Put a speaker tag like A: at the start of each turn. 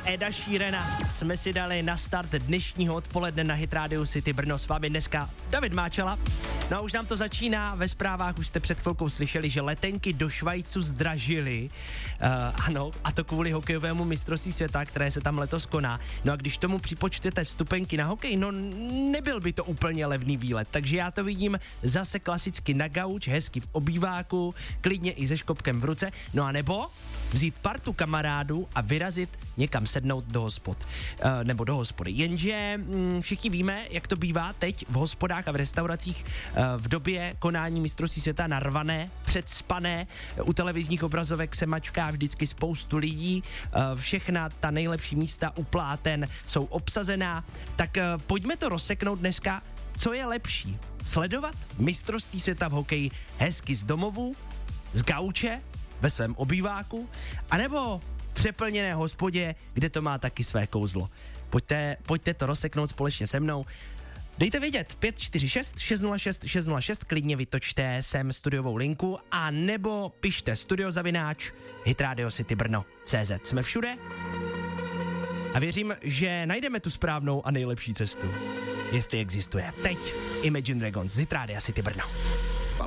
A: Eda Sheerana jsme si dali na start dnešního odpoledne na Hit Radio City Brno. S vámi dneska David Máčela. No a už nám to začíná, ve zprávách už jste před chvilkou slyšeli, že letenky do Švajcu zdražily. Ano, a to kvůli hokejovému mistrovství světa, které se tam letos koná. No a když tomu připočtete vstupenky na hokej, no nebyl by to úplně levný výlet. Takže já to vidím zase klasicky na gauč, hezky v obýváku, klidně i se škopkem v ruce. No a nebo vzít partu kamarádů a vyrazit někam sednout do hospod. Nebo do hospody. Jenže všichni víme, jak to bývá teď v hospodách a v restauracích v době konání mistrovství světa narvané, předspané, u televizních obrazovek se mačká vždycky spoustu lidí, všechna ta nejlepší místa u pláten jsou obsazená, tak pojďme to rozseknout dneska, co je lepší. Sledovat mistrovství světa v hokeji hezky z domovu, z gauče, ve svém obýváku, anebo v přeplněné hospodě, kde to má taky své kouzlo. Pojďte to rozseknout společně se mnou. Dejte vědět 546 606 606, klidně vytočte sem studiovou linku a nebo pište studiozavináč hitradiocitybrno.cz. Jsme všude a věřím, že najdeme tu správnou a nejlepší cestu, jestli existuje. Teď Imagine Dragons z Hit Radio City Brno.